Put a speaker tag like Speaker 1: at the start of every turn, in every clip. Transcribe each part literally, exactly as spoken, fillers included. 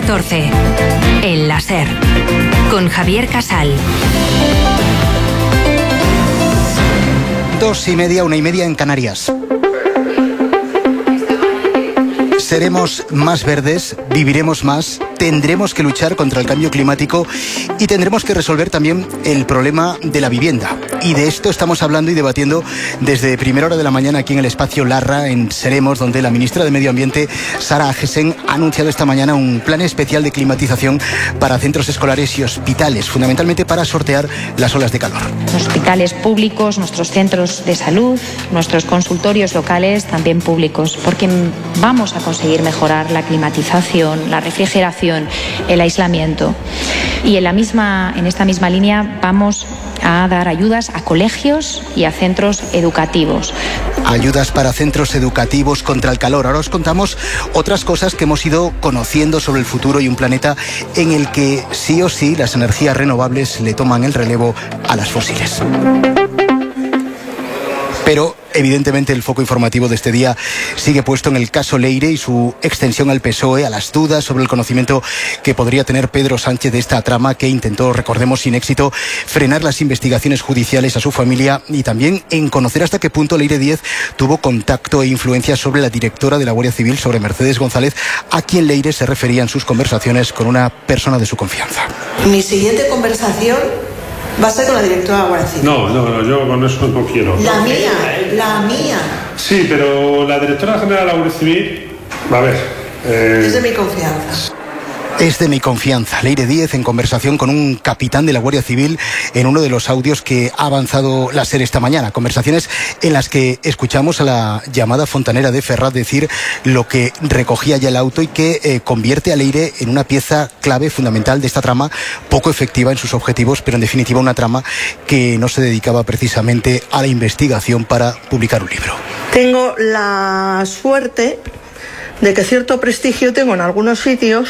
Speaker 1: catorce. El láser. Con Javier Casal.
Speaker 2: Dos y media, una y media en Canarias. Seremos más verdes, viviremos más, tendremos que luchar contra el cambio climático y tendremos que resolver también el problema de la vivienda. Y de esto estamos hablando y debatiendo desde primera hora de la mañana aquí en el espacio Larra, en Seremos, donde la ministra de Medio Ambiente, Sara Agesen, ha anunciado esta mañana un plan especial de climatización para centros escolares y hospitales, fundamentalmente para sortear las olas de calor.
Speaker 3: Hospitales públicos, nuestros centros de salud, nuestros consultorios locales también públicos, porque vamos a conseguir mejorar la climatización, la refrigeración, el aislamiento. Y en la misma, en esta misma línea vamos a dar ayudas a colegios y a centros educativos.
Speaker 2: Ayudas para centros educativos contra el calor. Ahora os contamos otras cosas que hemos ido conociendo sobre el futuro y un planeta en el que sí o sí las energías renovables le toman el relevo a las fósiles. Pero, evidentemente, el foco informativo de este día sigue puesto en el caso Leire y su extensión al P S O E, a las dudas sobre el conocimiento que podría tener Pedro Sánchez de esta trama que intentó, recordemos sin éxito, frenar las investigaciones judiciales a su familia y también en conocer hasta qué punto Leire Díez tuvo contacto e influencia sobre la directora de la Guardia Civil, sobre Mercedes González, a quien Leire se refería en sus conversaciones con una persona de su confianza.
Speaker 4: Mi siguiente conversación va a ser con la directora de la Guardia Civil.
Speaker 5: No, no, no, yo con eso no quiero.
Speaker 4: La mía, la mía.
Speaker 5: Sí, pero la directora general de la Guardia Civil, a ver... Eh...
Speaker 4: Es de mi confianza.
Speaker 2: Es de mi confianza. Leire Díez en conversación con un capitán de la Guardia Civil en uno de los audios que ha avanzado la SER esta mañana. Conversaciones en las que escuchamos a la llamada fontanera de Ferraz decir lo que recogía ya el auto y que eh, convierte a Leire en una pieza clave, fundamental de esta trama, poco efectiva en sus objetivos, pero en definitiva una trama que no se dedicaba precisamente a la investigación para publicar un libro.
Speaker 4: Tengo la suerte de que cierto prestigio tengo en algunos sitios.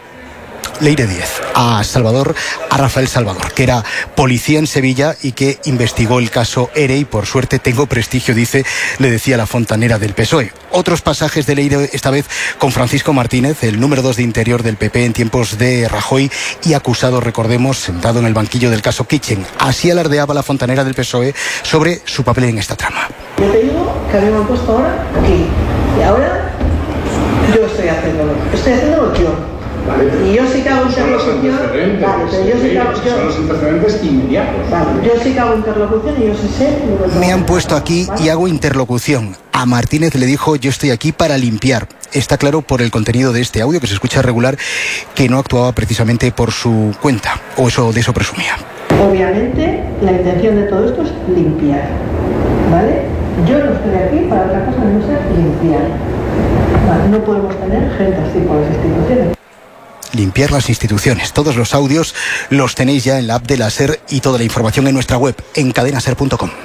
Speaker 2: Leire Díez, a Salvador, a Rafael Salvador, que era policía en Sevilla y que investigó el caso ERE y por suerte tengo prestigio, dice, le decía la fontanera del P S O E. Otros pasajes de Leire, esta vez con Francisco Martínez, el número dos de Interior del P P en tiempos de Rajoy y acusado, recordemos, sentado en el banquillo del caso Kitchen. Así alardeaba la fontanera del P S O E sobre su papel en esta trama.
Speaker 4: Yo te digo que a mí me han puesto ahora aquí y ahora yo estoy haciéndolo, estoy haciéndolo yo. Vale, y yo sí que hago interlocución. Vale, pero yo sí que hago. Son los antecedentes inmediatos. Vale, yo sí que hago interlocución y yo sí sé.
Speaker 2: Me han puesto aquí y hago interlocución. A Martínez le dijo: yo estoy aquí para limpiar. Está claro por el contenido de este audio, que se escucha regular, que no actuaba precisamente por su cuenta, o eso de eso presumía.
Speaker 4: Obviamente, la intención de todo esto es limpiar, ¿vale? Yo no estoy aquí para otra cosa, no ser limpiar. Vale, no podemos tener gente así por las instituciones.
Speaker 2: Limpiar las instituciones. Todos los audios los tenéis ya en la app de la SER y toda la información en nuestra web, en cadena ser punto com.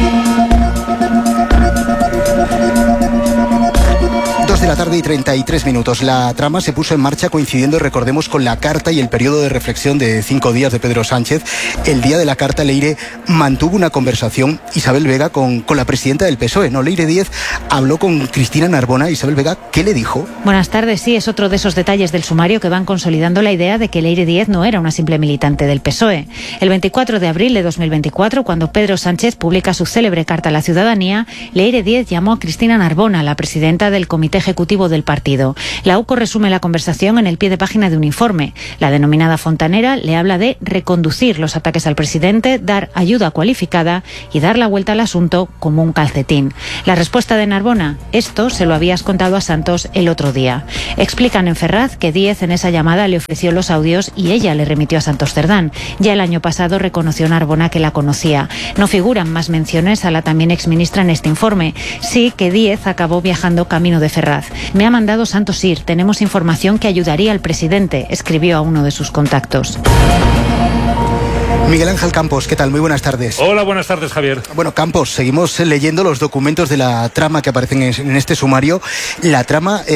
Speaker 2: De la tarde y treinta y tres minutos. La trama se puso en marcha coincidiendo, recordemos, con la carta y el periodo de reflexión de cinco días de Pedro Sánchez. El día de la carta, Leire mantuvo una conversación, Isabel Vega, con, con la presidenta del P S O E. No, Leire Díez habló con Cristina Narbona. Isabel Vega, ¿qué le dijo?
Speaker 6: Buenas tardes. Sí, es otro de esos detalles del sumario que van consolidando la idea de que Leire Díez no era una simple militante del P S O E. El veinticuatro de abril de dos mil veinticuatro, cuando Pedro Sánchez publica su célebre carta a la ciudadanía, Leire Díez llamó a Cristina Narbona, la presidenta del Comité Ejecutivo Ejecutivo del partido. La U C O resume la conversación en el pie de página de un informe. La denominada fontanera le habla de reconducir los ataques al presidente, dar ayuda cualificada y dar la vuelta al asunto como un calcetín. La respuesta de Narbona: esto se lo habías contado a Santos el otro día. Explican en Ferraz que Díez en esa llamada le ofreció los audios y ella le remitió a Santos Cerdán. Ya el año pasado reconoció Narbona que la conocía. No figuran más menciones a la también exministra en este informe. Sí que Díez acabó viajando camino de Ferraz. Me ha mandado Santos ir. Tenemos información que ayudaría al presidente, escribió a uno de sus contactos.
Speaker 2: Miguel Ángel Campos, ¿qué tal? Muy buenas tardes.
Speaker 7: Hola, buenas tardes, Javier.
Speaker 2: Bueno, Campos, seguimos leyendo los documentos de la trama que aparecen en este sumario. La trama, eh,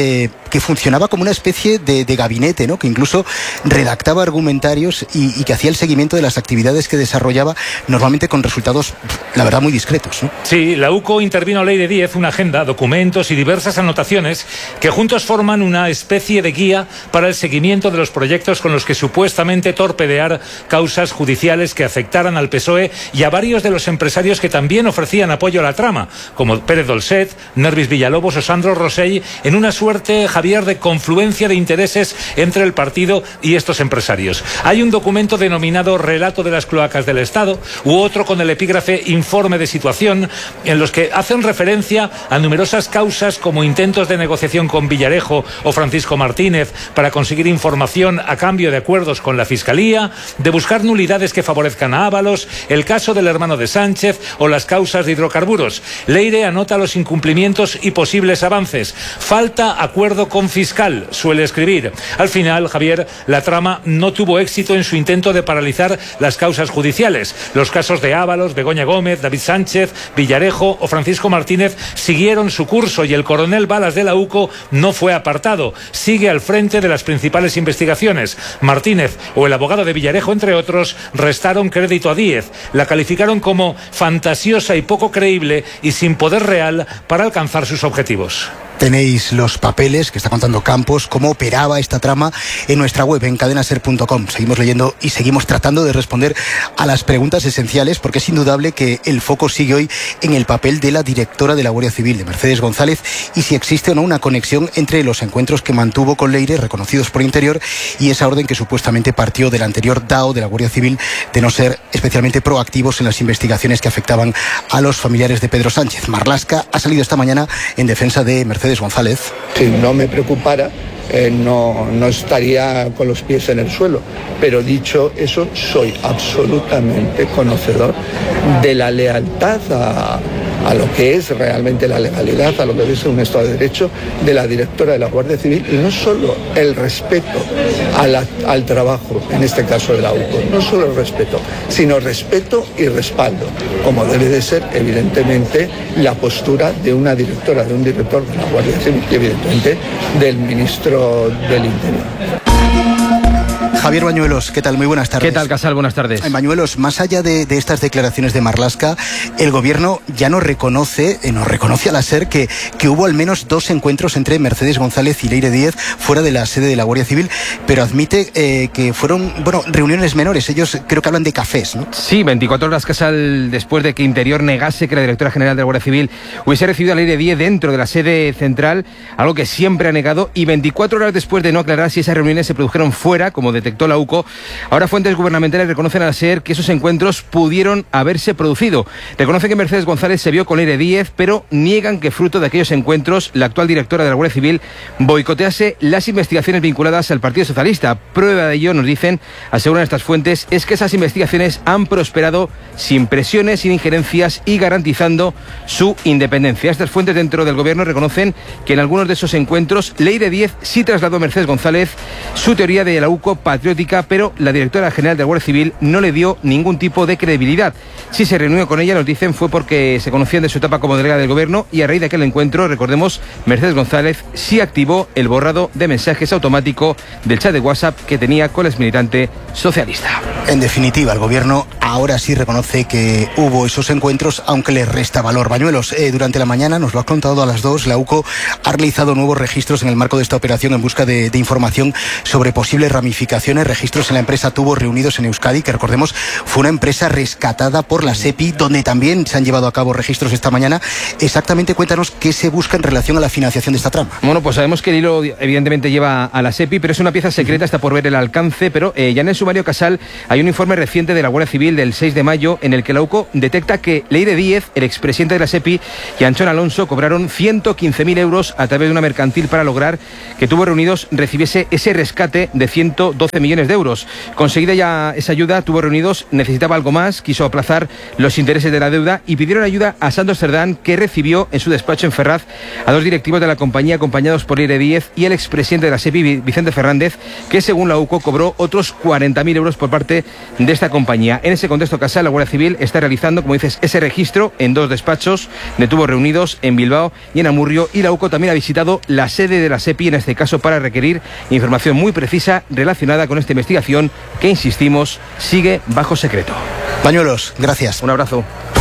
Speaker 2: que funcionaba como una especie de, de gabinete, ¿no? Que incluso redactaba argumentarios y, y que hacía el seguimiento de las actividades que desarrollaba, normalmente con resultados, la verdad, muy discretos, ¿no?
Speaker 7: Sí, la UCO intervino a Leire Díez, una agenda, documentos y diversas anotaciones que juntos forman una especie de guía para el seguimiento de los proyectos con los que supuestamente torpedear causas judiciales que afectaran al P S O E y a varios de los empresarios que también ofrecían apoyo a la trama, como Pérez Dolcet, Nervis Villalobos o Sandro Rosell, en una suerte, Javier, de confluencia de intereses entre el partido y estos empresarios. Hay un documento denominado Relato de las cloacas del Estado u otro con el epígrafe Informe de situación, en los que hacen referencia a numerosas causas como intentos de negociación con Villarejo o Francisco Martínez para conseguir información a cambio de acuerdos con la Fiscalía, de buscar nulidades que favorezcan a Ábalos, el caso del hermano de Sánchez o las causas de hidrocarburos. Leire anota los incumplimientos y posibles avances. Falta acuerdo con fiscal, suele escribir. Al final, Javier, la trama no tuvo éxito en su intento de paralizar las causas judiciales. Los casos de Ábalos, Begoña Gómez, David Sánchez, Villarejo o Francisco Martínez siguieron su curso y el coronel Balas de la UCO no fue apartado. Sigue al frente de las principales investigaciones. Martínez o el abogado de Villarejo, entre otros, restaron crédito a Díez. La calificaron como fantasiosa y poco creíble y sin poder real para alcanzar sus objetivos.
Speaker 2: Tenéis los papeles que está contando Campos, cómo operaba esta trama en nuestra web, en cadena ser punto com. Seguimos leyendo y seguimos tratando de responder a las preguntas esenciales, porque es indudable que el foco sigue hoy en el papel de la directora de la Guardia Civil, de Mercedes González, y si existe o no una conexión entre los encuentros que mantuvo con Leire, reconocidos por Interior, y esa orden que supuestamente partió del anterior D A O de la Guardia Civil de no ser especialmente proactivos en las investigaciones que afectaban a los familiares de Pedro Sánchez. Marlaska ha salido esta mañana en defensa de Mercedes González.
Speaker 8: Si no me preocupara, eh, no, no estaría con los pies en el suelo. Pero dicho eso, soy absolutamente conocedor de la lealtad a, a lo que es realmente la legalidad, a lo que es un Estado de Derecho de la directora de la Guardia Civil, y no solo el respeto a la, al trabajo, en este caso de la UCO, no solo el respeto, sino respeto y respaldo, como debe de ser evidentemente la postura de una directora, de un director de la Guardia Civil y evidentemente del ministro del Interior.
Speaker 2: Javier Bañuelos, ¿qué tal? Muy buenas tardes.
Speaker 9: ¿Qué tal, Casal? Buenas tardes.
Speaker 2: Bañuelos, más allá de, de estas declaraciones de Marlaska, el gobierno ya no reconoce, eh, nos reconoce a la SER que, que hubo al menos dos encuentros entre Mercedes González y Leire Díez fuera de la sede de la Guardia Civil, pero admite eh, que fueron, bueno, reuniones menores. Ellos creo que hablan de cafés, ¿no?
Speaker 9: Sí, veinticuatro horas, Casal, después de que Interior negase que la directora general de la Guardia Civil hubiese recibido a Leire Díez dentro de la sede central, algo que siempre ha negado, y veinticuatro horas después de no aclarar si esas reuniones se produjeron fuera, como detectó la UCO, ahora fuentes gubernamentales reconocen a la SER que esos encuentros pudieron haberse producido. Reconocen que Mercedes González se vio con Leire Díez, pero niegan que fruto de aquellos encuentros la actual directora de la Guardia Civil boicotease las investigaciones vinculadas al Partido Socialista. Prueba de ello, nos dicen, aseguran estas fuentes, es que esas investigaciones han prosperado sin presiones, sin injerencias y garantizando su independencia. Estas fuentes dentro del gobierno reconocen que en algunos de esos encuentros Leire Díez sí trasladó a Mercedes González su teoría de la UCO patriótica, pero la directora general de la Guardia Civil no le dio ningún tipo de credibilidad. Si se reunió con ella, nos dicen, fue porque se conocían de su etapa como delegada del gobierno, y a raíz de aquel encuentro, recordemos, Mercedes González sí activó el borrado de mensajes automático del chat de WhatsApp que tenía con la exmilitante socialista.
Speaker 2: En definitiva, el gobierno ahora sí reconoce que hubo esos encuentros, aunque le resta valor. Bañuelos, eh, durante la mañana, nos lo ha contado a las dos, la UCO ha realizado nuevos registros en el marco de esta operación en busca de, de información sobre posibles ramificaciones, registros en la empresa Tubos reunidos en Euskadi, que recordemos fue una empresa rescatada por la SEPI, donde también se han llevado a cabo registros esta mañana. Exactamente, cuéntanos qué se busca en relación a la financiación de esta trama.
Speaker 9: Bueno, pues sabemos que el hilo evidentemente lleva a la SEPI, pero es una pieza secreta, está por ver el alcance, pero eh, ya en el sumario, Casal, hay un informe reciente de la Guardia Civil del seis de mayo en el que la UCO detecta que Leire Díez, el expresidente de la SEPI, y Anchón Alonso cobraron ciento quince mil euros a través de una mercantil para lograr que Tubos reunidos recibiese ese rescate de ciento doce millones de euros. Conseguida ya esa ayuda, Tubos Reunidos necesitaba algo más, quiso aplazar los intereses de la deuda y pidieron ayuda a Santos Cerdán, que recibió en su despacho en Ferraz a dos directivos de la compañía acompañados por Leire Díez y el expresidente de la SEPI, Vicente Fernández, que según la UCO cobró otros cuarenta mil euros por parte de esta compañía. En ese contexto, Casal, la Guardia Civil está realizando, como dices, ese registro en dos despachos de Tubos Reunidos, en Bilbao y en Amurrio, y la UCO también ha visitado la sede de la SEPI, en este caso para requerir información muy precisa relacionada con esta investigación que, insistimos, sigue bajo secreto.
Speaker 2: Pañuelos, gracias.
Speaker 9: Un abrazo.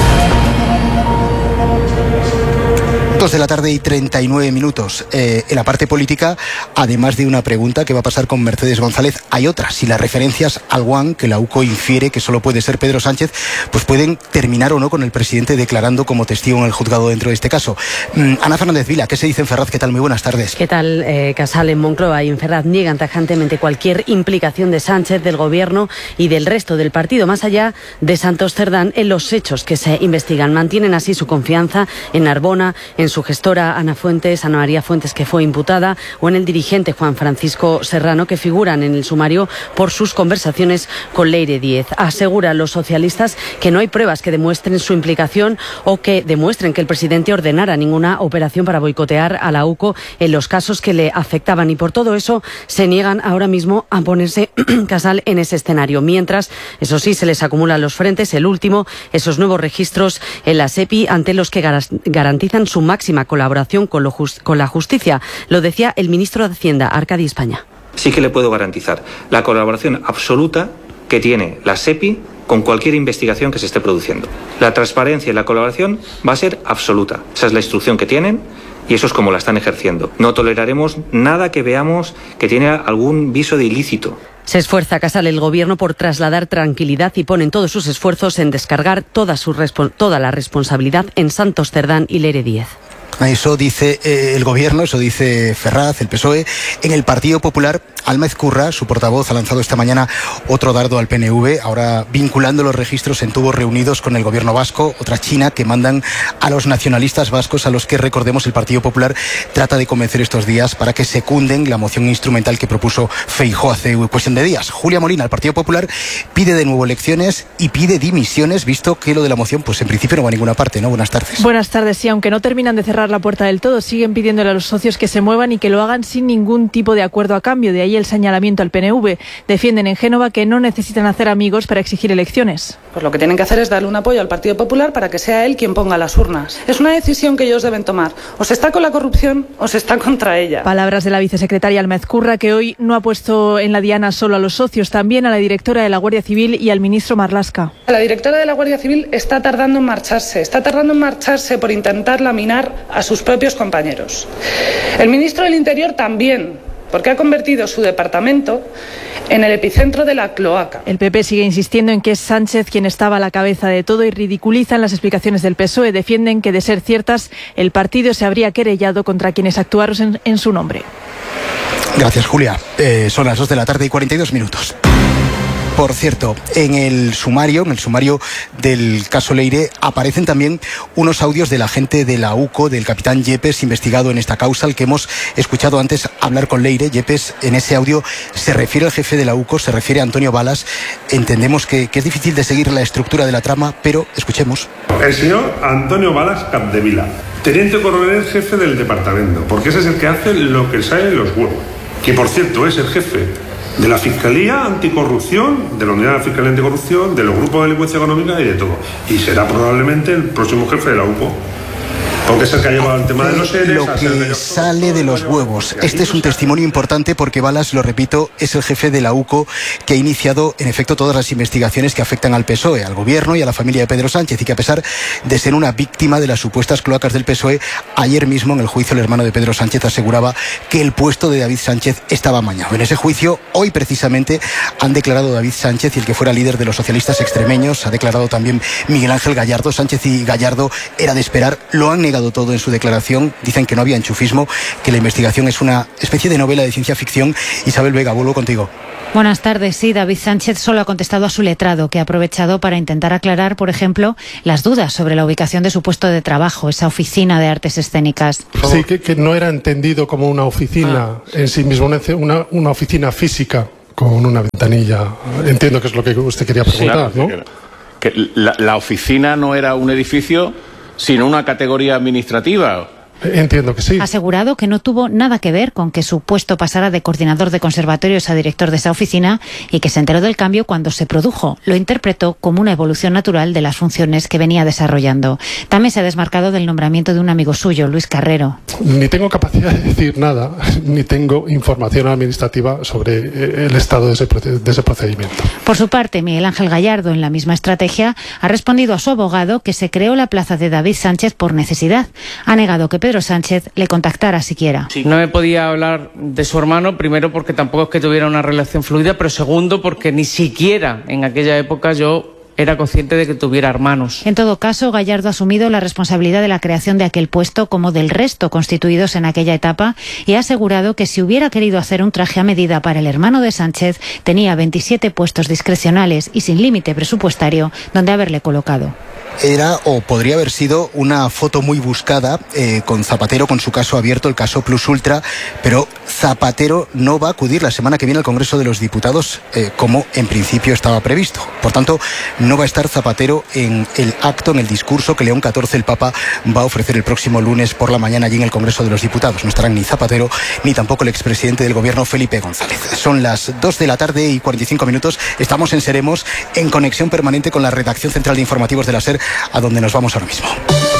Speaker 2: dos de la tarde y treinta y nueve minutos. Eh, en la parte política, además de una pregunta que va a pasar con Mercedes González, hay otra. Si las referencias al Guan, que la UCO infiere que solo puede ser Pedro Sánchez, pues pueden terminar o no con el presidente declarando como testigo en el juzgado dentro de este caso. Mm, Ana Fernández Vila, ¿qué se dice en Ferraz? ¿Qué tal? Muy buenas tardes.
Speaker 10: ¿Qué tal, eh, Casal? En Moncloa y en Ferraz niegan tajantemente cualquier implicación de Sánchez, del Gobierno y del resto del partido, más allá de Santos Cerdán, en los hechos que se investigan. Mantienen así su confianza en Narbona, en su gestora Ana Fuentes, Ana María Fuentes, que fue imputada, o en el dirigente Juan Francisco Serrano, que figuran en el sumario por sus conversaciones con Leire Díez. Aseguran los socialistas que no hay pruebas que demuestren su implicación o que demuestren que el presidente ordenara ninguna operación para boicotear a la UCO en los casos que le afectaban, y por todo eso se niegan ahora mismo a ponerse Casal en ese escenario. Mientras, eso sí, se les acumulan los frentes. El último, esos nuevos registros en la SEPI, ante los que garantizan su máxima colaboración con, lo just, con la justicia. Lo decía el ministro de Hacienda, Arcadi España.
Speaker 11: Sí que le puedo garantizar la colaboración absoluta que tiene la SEPI con cualquier investigación que se esté produciendo. La transparencia y la colaboración va a ser absoluta. Esa es la instrucción que tienen y eso es como la están ejerciendo. No toleraremos nada que veamos que tiene algún viso de ilícito.
Speaker 10: Se esfuerza Casal el Gobierno por trasladar tranquilidad y ponen todos sus esfuerzos en descargar toda, su toda la responsabilidad en Santos Cerdán y Leire Díez.
Speaker 2: Eso dice eh, el Gobierno, eso dice Ferraz, el P S O E. En el Partido Popular, Alma Ezcurra, su portavoz, ha lanzado esta mañana otro dardo al P N V, ahora vinculando los registros en Tubos Reunidos con el Gobierno vasco, otra china que mandan a los nacionalistas vascos, a los que, recordemos, el Partido Popular trata de convencer estos días para que secunden la moción instrumental que propuso Feijóo hace cuestión de días. Julia Molina, el Partido Popular, pide de nuevo elecciones y pide dimisiones, visto que lo de la moción, pues en principio no va a ninguna parte, ¿no? Buenas tardes.
Speaker 12: Buenas tardes, sí, aunque no terminan de cerrar la puerta del todo, siguen pidiéndole a los socios que se muevan y que lo hagan sin ningún tipo de acuerdo a cambio. De ahí el señalamiento al P N V. Defienden en Génova que no necesitan hacer amigos para exigir elecciones.
Speaker 13: Pues lo que tienen que hacer es darle un apoyo al Partido Popular para que sea él quien ponga las urnas. Es una decisión que ellos deben tomar. O se está con la corrupción o se está contra ella.
Speaker 12: Palabras de la vicesecretaria Alma Ezcurra, que hoy no ha puesto en la diana solo a los socios, también a la directora de la Guardia Civil y al ministro Marlaska.
Speaker 13: La directora de la Guardia Civil está tardando en marcharse. Está tardando en marcharse por intentar laminar a sus propios compañeros. El ministro del Interior también, porque ha convertido su departamento en el epicentro de la cloaca.
Speaker 12: El P P sigue insistiendo en que es Sánchez quien estaba a la cabeza de todo y ridiculizan las explicaciones del P S O E. Defienden que, de ser ciertas, el partido se habría querellado contra quienes actuaron en, en su nombre.
Speaker 2: Gracias, Julia. Eh, son las dos de la tarde y cuarenta y dos minutos. Por cierto, en el sumario, en el sumario del caso Leire, aparecen también unos audios del agente de la UCO, del capitán Yepes, investigado en esta causa, al que hemos escuchado antes hablar con Leire. Yepes, en ese audio, se refiere al jefe de la UCO, se refiere a Antonio Balas. Entendemos que, que es difícil de seguir la estructura de la trama, pero escuchemos.
Speaker 5: El señor Antonio Balas Capdevila, teniente coronel jefe del departamento, porque ese es el que hace lo que sale en los huevos. Que, por cierto, es el jefe de la Fiscalía Anticorrupción, de la Unidad de la Fiscalía Anticorrupción, de los grupos de delincuencia económica y de todo. Y será probablemente el próximo jefe de la UCO. Porque es el que ha llevado el tema de los seres.
Speaker 2: Lo que sale de los huevos. Este es un testimonio importante porque Balas, lo repito, es el jefe de la UCO que ha iniciado, en efecto, todas las investigaciones que afectan al P S O E, al Gobierno y a la familia de Pedro Sánchez, y que, a pesar de ser una víctima de las supuestas cloacas del P S O E, ayer mismo en el juicio el hermano de Pedro Sánchez aseguraba que el puesto de David Sánchez estaba amañado. En ese juicio, hoy precisamente, han declarado David Sánchez y el que fuera líder de los socialistas extremeños. Ha declarado también Miguel Ángel Gallardo. Sánchez y Gallardo, era de esperar, lo han negado todo en su declaración. Dicen que no había enchufismo, que la investigación es una especie de novela de ciencia ficción. Isabel Vega, vuelvo contigo.
Speaker 6: Buenas tardes. Sí, David Sánchez solo ha contestado a su letrado, que ha aprovechado para intentar aclarar, por ejemplo, las dudas sobre la ubicación de su puesto de trabajo, esa oficina de artes escénicas.
Speaker 14: Sí, que, que no era entendido como una oficina ah. en sí mismo, una, una oficina física. con una ventanilla. Entiendo que es lo que usted quería preguntar, sí, claro, ¿no?
Speaker 15: Que la, la oficina no era un edificio, sino una categoría administrativa.
Speaker 14: Entiendo que sí.
Speaker 6: Ha asegurado que no tuvo nada que ver con que su puesto pasara de coordinador de conservatorios a director de esa oficina y que se enteró del cambio cuando se produjo. Lo interpretó como una evolución natural de las funciones que venía desarrollando. También se ha desmarcado del nombramiento de un amigo suyo, Luis Carrero.
Speaker 14: Ni tengo capacidad de decir nada, ni tengo información administrativa sobre el estado de ese, de ese procedimiento.
Speaker 6: Por su parte, Miguel Ángel Gallardo, en la misma estrategia, ha respondido a su abogado que se creó la plaza de David Sánchez por necesidad. Ha negado que Pedro Sánchez le contactara siquiera.
Speaker 16: No me podía hablar de su hermano, primero porque tampoco es que tuviera una relación fluida, pero segundo porque ni siquiera en aquella época yo era consciente de que tuviera hermanos.
Speaker 6: En todo caso, Gallardo ha asumido la responsabilidad de la creación de aquel puesto como del resto constituidos en aquella etapa y ha asegurado que si hubiera querido hacer un traje a medida para el hermano de Sánchez, tenía veintisiete puestos discrecionales y sin límite presupuestario donde haberle colocado.
Speaker 2: Era o podría haber sido una foto muy buscada eh, con Zapatero con su caso abierto, el caso Plus Ultra, pero Zapatero no va a acudir la semana que viene al Congreso de los Diputados eh, como en principio estaba previsto. Por tanto, no va a estar Zapatero en el acto, en el discurso que León catorce, el Papa, va a ofrecer el próximo lunes por la mañana allí en el Congreso de los Diputados. No estarán ni Zapatero ni tampoco el expresidente del Gobierno, Felipe González. Son las dos de la tarde y cuarenta y cinco minutos. Estamos en Seremos, en conexión permanente con la redacción central de informativos de la SER, a donde nos vamos ahora mismo.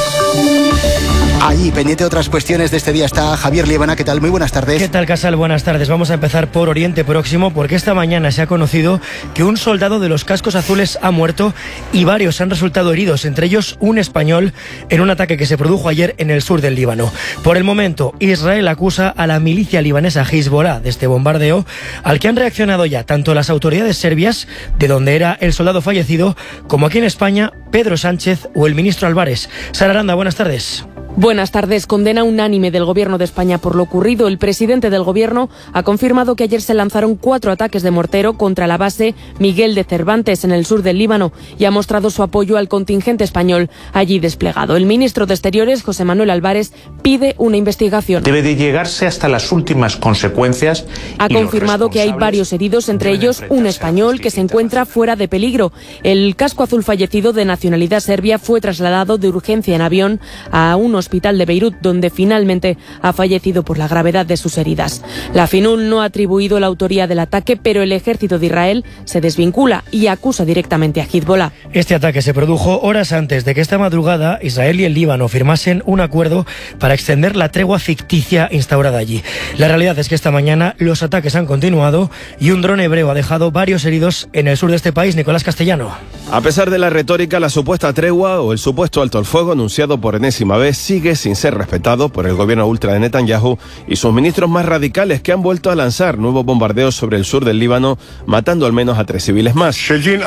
Speaker 2: Allí, pendiente de otras cuestiones de este día, está Javier Liébana. ¿Qué tal? Muy buenas tardes.
Speaker 17: ¿Qué tal, Casal? Buenas tardes. Vamos a empezar por Oriente Próximo, porque esta mañana se ha conocido que un soldado de los cascos azules ha muerto y varios han resultado heridos, entre ellos un español, en un ataque que se produjo ayer en el sur del Líbano. Por el momento, Israel acusa a la milicia libanesa Hezbollah de este bombardeo, al que han reaccionado ya tanto las autoridades serbias, de donde era el soldado fallecido, como aquí en España, Pedro Sánchez o el ministro Álvarez. Sara Aranda, buenas tardes.
Speaker 18: Buenas tardes. Condena unánime del Gobierno de España por lo ocurrido. El presidente del Gobierno ha confirmado que ayer se lanzaron cuatro ataques de mortero contra la base Miguel de Cervantes en el sur del Líbano y ha mostrado su apoyo al contingente español allí desplegado. El ministro de Exteriores, José Manuel Álvarez, pide una investigación.
Speaker 19: Debe de llegarse hasta las últimas consecuencias.
Speaker 18: Ha confirmado que hay varios heridos, entre ellos un español que se encuentra fuera de peligro. El casco azul fallecido, de nacionalidad serbia, fue trasladado de urgencia en avión a un hospital de Beirut, donde finalmente ha fallecido por la gravedad de sus heridas. La FINUL no ha atribuido la autoría del ataque, pero el ejército de Israel se desvincula y acusa directamente a Hezbollah.
Speaker 17: Este ataque se produjo horas antes de que esta madrugada Israel y el Líbano firmasen un acuerdo para extender la tregua ficticia instaurada allí. La realidad es que esta mañana los ataques han continuado y un dron hebreo ha dejado varios heridos en el sur de este país. Nicolás Castellano.
Speaker 20: A pesar de la retórica, la supuesta tregua o el supuesto alto el fuego anunciado por enésima vez sigue sin ser respetado por el gobierno ultra de Netanyahu y sus ministros más radicales, que han vuelto a lanzar nuevos bombardeos sobre el sur del Líbano, matando al menos a tres civiles más.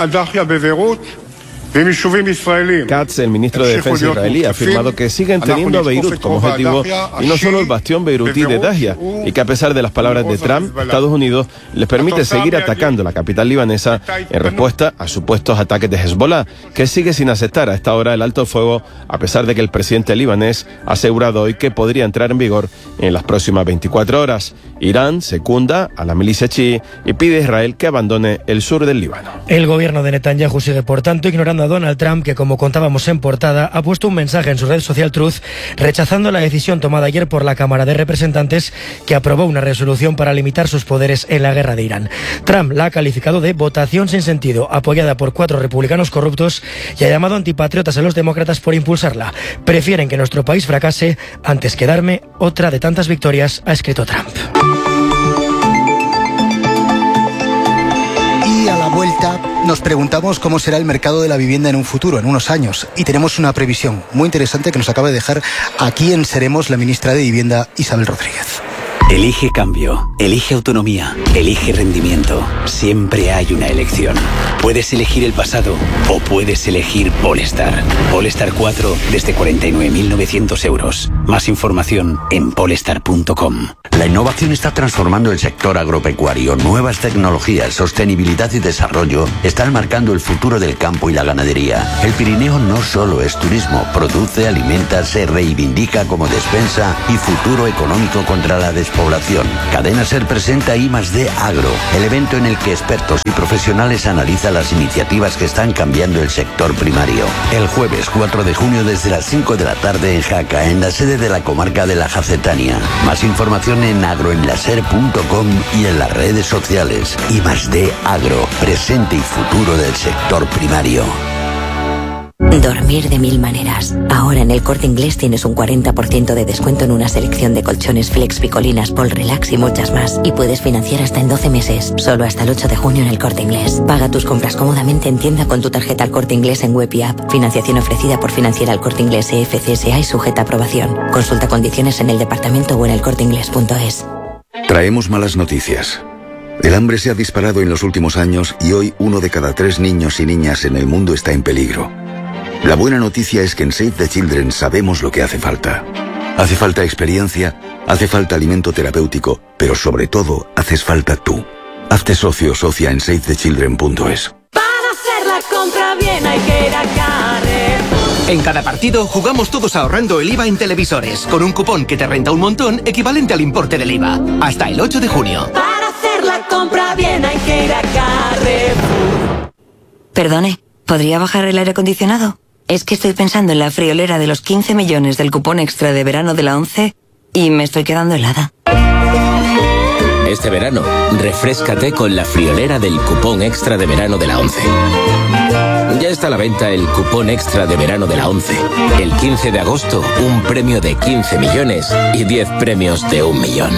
Speaker 20: Katz, el ministro de Defensa israelí, ha afirmado que siguen teniendo a Beirut como objetivo y no solo el bastión beirutí de Dahia, y que a pesar de las palabras de Trump, Estados Unidos les permite seguir atacando la capital libanesa en respuesta a supuestos ataques de Hezbollah, que sigue sin aceptar a esta hora el alto el fuego, a pesar de que el presidente libanés ha asegurado hoy que podría entrar en vigor en las próximas veinticuatro horas. Irán secunda a la milicia chií y pide a Israel que abandone el sur del Líbano.
Speaker 17: El gobierno de Netanyahu sigue, por tanto, ignorando a Donald Trump, que, como contábamos en portada, ha puesto un mensaje en su red social Truth rechazando la decisión tomada ayer por la Cámara de Representantes, que aprobó una resolución para limitar sus poderes en la guerra de Irán. Trump la ha calificado de votación sin sentido, apoyada por cuatro republicanos corruptos, y ha llamado antipatriotas a los demócratas por impulsarla. Prefieren que nuestro país fracase antes que darme otra de tantas victorias, ha escrito Trump.
Speaker 2: Y a la vuelta nos preguntamos cómo será el mercado de la vivienda en un futuro, en unos años, y tenemos una previsión muy interesante que nos acaba de dejar aquí en Seremos la ministra de Vivienda, Isabel Rodríguez.
Speaker 21: Elige cambio, elige autonomía, elige rendimiento. Siempre hay una elección. Puedes elegir el pasado o puedes elegir Polestar. Polestar cuatro desde cuarenta y nueve mil novecientos euros. Más información en polestar punto com.
Speaker 1: La innovación está transformando el sector agropecuario. Nuevas tecnologías, sostenibilidad y desarrollo están marcando el futuro del campo y la ganadería. El Pirineo no solo es turismo, produce, alimenta, se reivindica como despensa y futuro económico contra la despoblación. Cadena Ser presenta I más D Agro, el evento en el que expertos y profesionales analizan las iniciativas que están cambiando el sector primario. El jueves cuatro de junio desde las cinco de la tarde en Jaca, en la sede de la comarca de la Jacetania. Más información en agroenlaser punto com y en las redes sociales. I más D Agro, presente y futuro del sector primario.
Speaker 22: Dormir de mil maneras. Ahora en El Corte Inglés tienes un cuarenta por ciento de descuento en una selección de colchones Flex, Picolinas, Pol Relax y muchas más. Y puedes financiar hasta en doce meses. Solo hasta el ocho de junio en El Corte Inglés. Paga tus compras cómodamente en tienda con tu tarjeta El Corte Inglés en web y app. Financiación ofrecida por Financiera El Corte Inglés E F C S A y sujeta a aprobación. Consulta condiciones en el departamento o en el corte inglés punto es.
Speaker 23: Traemos malas noticias. El hambre se ha disparado en los últimos años y hoy uno de cada tres niños y niñas en el mundo está en peligro. La buena noticia es que en Save the Children sabemos lo que hace falta. Hace falta experiencia, hace falta alimento terapéutico, pero sobre todo haces falta tú. Hazte socio o socia en save the children punto es.
Speaker 24: Para hacer la compra bien hay que ir a Carrefour.
Speaker 25: En cada partido jugamos todos ahorrando el I V A en televisores, con un cupón que te renta un montón equivalente al importe del I V A. Hasta el ocho de junio.
Speaker 24: Para hacer la compra bien hay que ir a Carrefour.
Speaker 22: Perdone, ¿podría bajar el aire acondicionado? Es que estoy pensando en la friolera de los quince millones del cupón extra de verano de la ONCE y me estoy quedando helada.
Speaker 26: Este verano, refréscate con la friolera del cupón extra de verano de la ONCE. Ya está a la venta el cupón extra de verano de la ONCE. El quince de agosto, un premio de quince millones y diez premios de un millón.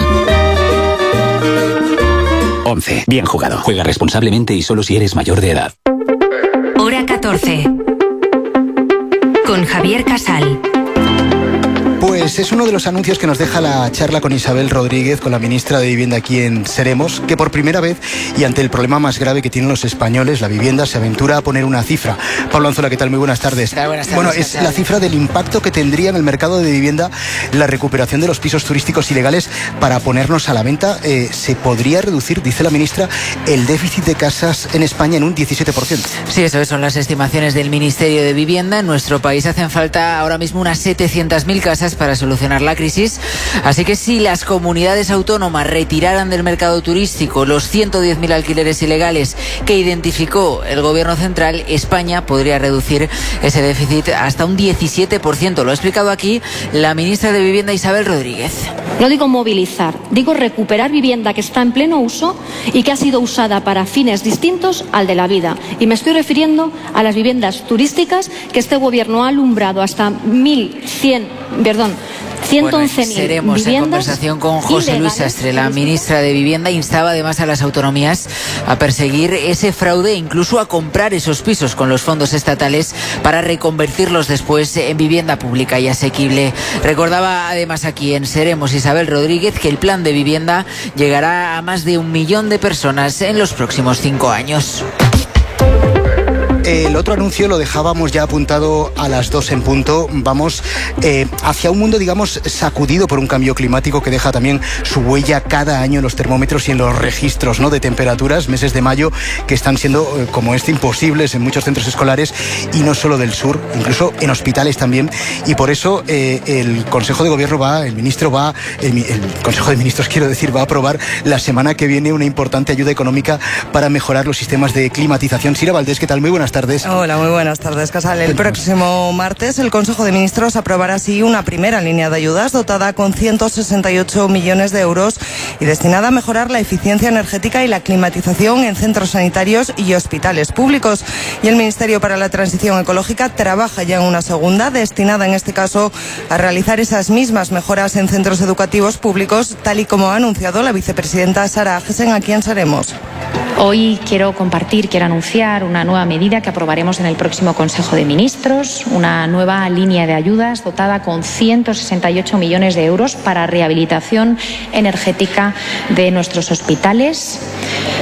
Speaker 21: ONCE. Bien jugado. Juega responsablemente y solo si eres mayor de edad.
Speaker 22: Hora catorce. Con Javier Casal.
Speaker 2: Pues es uno de los anuncios que nos deja la charla con Isabel Rodríguez, con la ministra de Vivienda aquí en Seremos, que por primera vez y ante el problema más grave que tienen los españoles, la vivienda, se aventura a poner una cifra. Pablo Anzola, ¿qué tal? Muy buenas tardes.
Speaker 27: Buenas tardes.
Speaker 2: Bueno, es la cifra del impacto que tendría en el mercado de vivienda la recuperación de los pisos turísticos ilegales para ponernos a la venta. Eh, se podría reducir, dice la ministra, el déficit de casas en España en un diecisiete por ciento.
Speaker 27: Sí, eso son las estimaciones del Ministerio de Vivienda. En nuestro país hacen falta ahora mismo unas setecientas mil casas para solucionar la crisis. Así que si las comunidades autónomas retiraran del mercado turístico los ciento diez mil alquileres ilegales que identificó el Gobierno central, España podría reducir ese déficit hasta un diecisiete por ciento. Lo ha explicado aquí la ministra de Vivienda, Isabel Rodríguez.
Speaker 28: No digo movilizar, digo recuperar vivienda que está en pleno uso y que ha sido usada para fines distintos al de la vida. Y me estoy refiriendo a las viviendas turísticas que este Gobierno ha alumbrado hasta mil cien, perdón, ciento once mil
Speaker 27: Seremos
Speaker 28: viviendas.
Speaker 27: En conversación con José Luis Sastre, la ministra de Vivienda, instaba además a las autonomías a perseguir ese fraude e incluso a comprar esos pisos con los fondos estatales para reconvertirlos después en vivienda pública y asequible. Recordaba además aquí en Seremos Isabel Rodríguez que el plan de vivienda llegará a más de un millón de personas en los próximos cinco años.
Speaker 2: El otro anuncio lo dejábamos ya apuntado a las dos en punto. Vamos eh, hacia un mundo, digamos, sacudido por un cambio climático que deja también su huella cada año en los termómetros y en los registros, ¿no?, de temperaturas, meses de mayo que están siendo, eh, como este, imposibles en muchos centros escolares y no solo del sur, incluso en hospitales también. Y por eso eh, el Consejo de Gobierno va, el ministro va, el, el Consejo de Ministros, quiero decir, va a aprobar la semana que viene una importante ayuda económica para mejorar los sistemas de climatización. Sira Valdés, ¿qué tal? Muy buenas tardes.
Speaker 29: Hola, muy buenas tardes, Casal. El próximo martes el Consejo de Ministros aprobará así una primera línea de ayudas dotada con ciento sesenta y ocho millones de euros y destinada a mejorar la eficiencia energética y la climatización en centros sanitarios y hospitales públicos. Y el Ministerio para la Transición Ecológica trabaja ya en una segunda, destinada en este caso a realizar esas mismas mejoras en centros educativos públicos, tal y como ha anunciado la vicepresidenta Sara Agesen aquí en Seremos.
Speaker 3: Hoy quiero compartir, quiero anunciar una nueva medida que aprobaremos en el próximo Consejo de Ministros, una nueva línea de ayudas dotada con ciento sesenta y ocho millones de euros para rehabilitación energética de nuestros hospitales,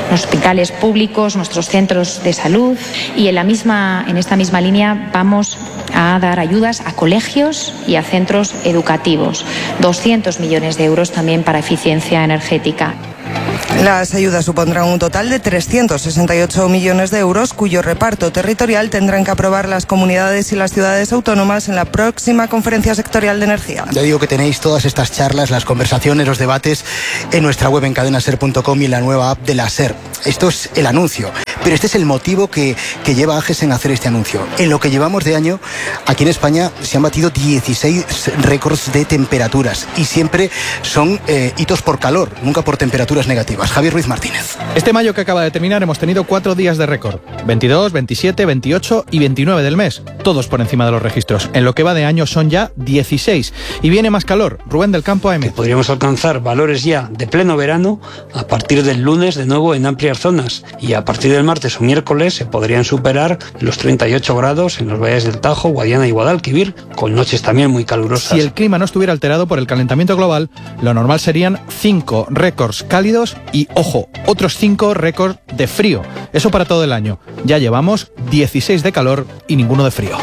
Speaker 3: hospitales públicos, nuestros centros de salud, y en, la misma, en esta misma línea vamos a dar ayudas a colegios y a centros educativos. doscientos millones de euros también para eficiencia energética.
Speaker 29: Las ayudas supondrán un total de trescientos sesenta y ocho millones de euros, cuyo reparto territorial tendrán que aprobar las comunidades y las ciudades autónomas en la próxima conferencia sectorial de energía.
Speaker 2: Ya digo que tenéis todas estas charlas, las conversaciones, los debates en nuestra web en cadena ser punto com y en la nueva app de la SER. Esto es el anuncio, pero este es el motivo que, que lleva a AGES en hacer este anuncio. En lo que llevamos de año, aquí en España se han batido dieciséis récords de temperaturas y siempre son eh, hitos por calor, nunca por temperaturas negativas. Javier Ruiz Martínez.
Speaker 4: Este mayo que acaba de terminar hemos tenido cuatro días de récord, veintidós, veintisiete, veintiocho y veintinueve del mes, todos por encima de los registros. En lo que va de año son ya dieciséis y viene más calor. Rubén del Campo, A M.
Speaker 5: Podríamos alcanzar valores ya de pleno verano a partir del lunes de nuevo en amplias zonas, y a partir del martes o miércoles se podrían superar los treinta y ocho grados en los valles del Tajo, Guadiana y Guadalquivir, con noches también muy calurosas.
Speaker 4: Si el clima no estuviera alterado por el calentamiento global, lo normal serían cinco récords cálidos y, ojo, otros cinco récords de frío. Eso para todo el año. Ya llevamos dieciséis de calor y ninguno de frío.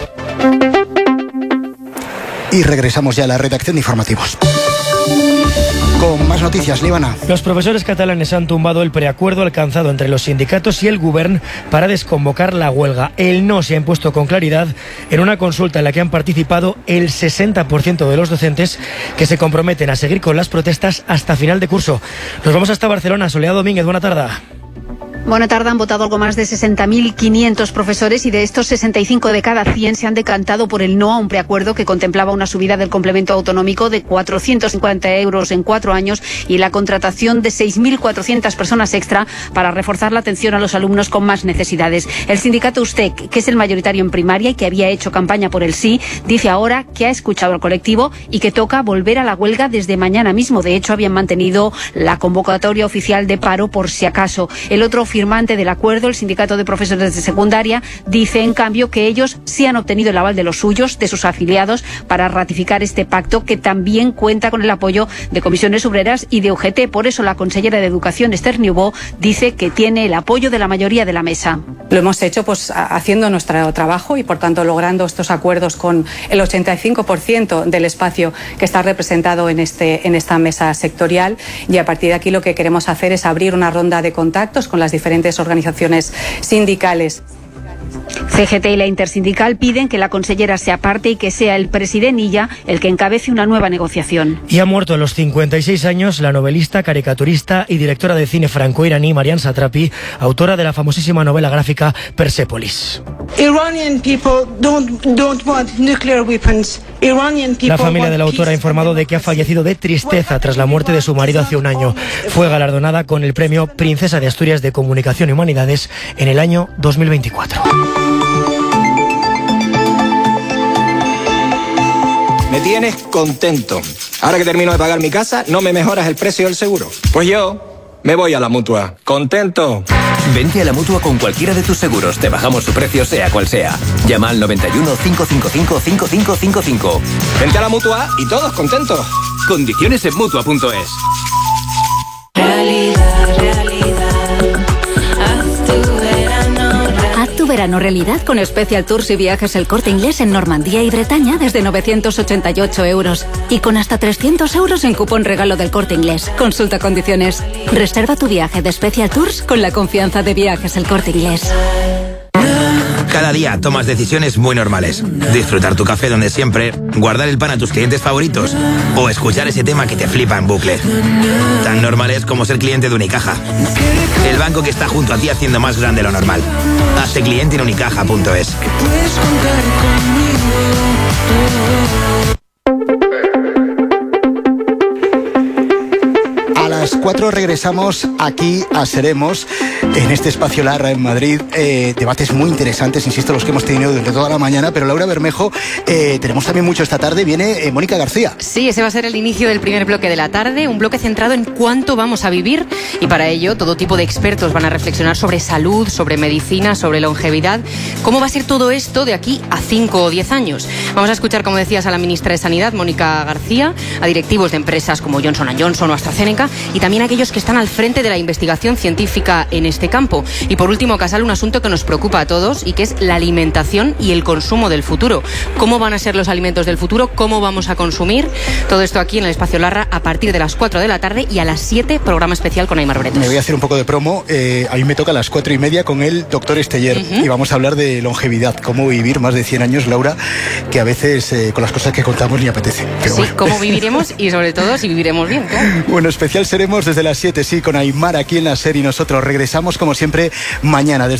Speaker 2: Y regresamos ya a la redacción de informativos. Con más noticias, Líbana.
Speaker 17: Los profesores catalanes han tumbado el preacuerdo alcanzado entre los sindicatos y el Govern para desconvocar la huelga. El no se ha impuesto con claridad en una consulta en la que han participado el sesenta por ciento de los docentes, que se comprometen a seguir con las protestas hasta final de curso. Nos vamos hasta Barcelona. Soledad Domínguez, buena tarde.
Speaker 7: Buena tarde. Han votado algo más de sesenta mil quinientos profesores y de estos sesenta y cinco de cada cien se han decantado por el no a un preacuerdo que contemplaba una subida del complemento autonómico de cuatrocientos cincuenta euros en cuatro años y la contratación de seis mil cuatrocientas personas extra para reforzar la atención a los alumnos con más necesidades. El sindicato USTEC, que es el mayoritario en primaria y que había hecho campaña por el sí, dice ahora que ha escuchado al colectivo y que toca volver a la huelga desde mañana mismo. De hecho, habían mantenido la convocatoria oficial de paro por si acaso. El otro firmante del acuerdo, el sindicato de profesores de secundaria, dice en cambio que ellos sí han obtenido el aval de los suyos, de sus afiliados, para ratificar este pacto, que también cuenta con el apoyo de comisiones obreras y de U G T. Por eso la consellera de Educación, Esther Niubó, dice que tiene el apoyo de la mayoría de la mesa.
Speaker 8: Lo hemos hecho pues haciendo nuestro trabajo y por tanto logrando estos acuerdos con el ochenta y cinco por ciento del espacio que está representado en, este, en esta mesa sectorial, y a partir de aquí lo que queremos hacer es abrir una ronda de contactos con las diferentes diferentes organizaciones sindicales.
Speaker 7: C G T y la Intersindical piden que la consellera se aparte y que sea el presidente Illa el que encabece una nueva negociación.
Speaker 17: Y ha muerto a los cincuenta y seis años la novelista, caricaturista y directora de cine franco-iraní Marian Satrapi, autora de la famosísima novela gráfica Persepolis.
Speaker 9: Iranian people don't, don't want nuclear weapons. Iranian people
Speaker 17: la familia de la autora ha informado de que ha fallecido de tristeza tras la muerte de su marido hace un año. Fue galardonada con el premio Princesa de Asturias de Comunicación y Humanidades en el año dos mil veinticuatro.
Speaker 10: Me tienes contento. Ahora que termino de pagar mi casa, ¿no me mejoras el precio del seguro? Pues yo me voy a la Mutua. ¿Contento?
Speaker 26: Vente a la Mutua con cualquiera de tus seguros. Te bajamos su precio, sea cual sea. Llama al noventa y uno, cinco cinco cinco, cinco cinco cinco cinco.
Speaker 10: Vente a la Mutua y todos contentos.
Speaker 26: Condiciones en Mutua punto es.
Speaker 24: Realidad, realidad. Haz tu verano.
Speaker 11: Haz tu verano realidad con Special Tours y Viajes El Corte Inglés en Normandía y Bretaña desde novecientos ochenta y ocho euros. Y con hasta trescientos euros en cupón regalo del Corte Inglés. Consulta condiciones. Reserva tu viaje de Special Tours con la confianza de Viajes El Corte Inglés.
Speaker 12: Cada día tomas decisiones muy normales. Disfrutar tu café donde siempre, guardar el pan a tus clientes favoritos o escuchar ese tema que te flipa en bucle. Tan normales como ser cliente de Unicaja. El banco que está junto a ti haciendo más grande lo normal. Hazte cliente en unicaja punto es.
Speaker 2: A las cuatro regresamos aquí a Seremos, en este espacio Larra en Madrid. Eh, debates muy interesantes, insisto, los que hemos tenido durante toda la mañana. Pero Laura Bermejo, eh, tenemos también mucho esta tarde. Viene eh, Mónica García.
Speaker 13: Sí, ese va a ser el inicio del primer bloque de la tarde, un bloque centrado en cuánto vamos a vivir. Y para ello, todo tipo de expertos van a reflexionar sobre salud, sobre medicina, sobre longevidad. ¿Cómo va a ser todo esto de aquí a cinco o diez años? Vamos a escuchar, como decías, a la ministra de Sanidad, Mónica García, a directivos de empresas como Johnson and Johnson o AstraZeneca, y también también aquellos que están al frente de la investigación científica en este campo. Y por último, Casal, un asunto que nos preocupa a todos y que es la alimentación y el consumo del futuro. ¿Cómo van a ser los alimentos del futuro? ¿Cómo vamos a consumir? Todo esto aquí en el Espacio Larra a partir de las cuatro de la tarde y a las siete, programa especial con Aimar Bretos.
Speaker 2: Me voy a hacer un poco de promo. Eh, a mí me toca a las cuatro y media con el doctor Esteller uh-huh. y vamos a hablar de longevidad, cómo vivir más de cien años, Laura, que a veces eh, con las cosas que contamos ni apetece. Pero
Speaker 13: sí,
Speaker 2: bueno.
Speaker 13: Cómo viviremos y sobre todo si viviremos bien, claro.
Speaker 2: Bueno, especial seremos desde las siete, sí, con Aimar aquí en la serie y nosotros regresamos como siempre mañana desde